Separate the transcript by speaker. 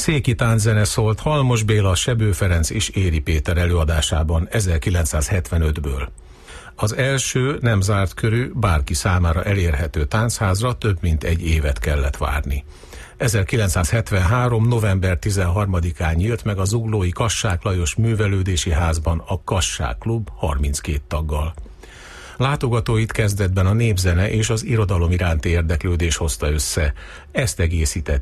Speaker 1: Széki tánczene szólt Halmos Béla, Sebő Ferenc és Éri Péter előadásában 1975-ből. Az első nem zárt körű, bárki számára elérhető táncházra több mint egy évet kellett várni. 1973. november 13-án nyílt meg a zuglói Kassák Lajos Művelődési Házban a Kassák Klub 32 taggal. Látogatóit kezdetben a népzene és az irodalom iránti érdeklődés hozta össze, ezt egészített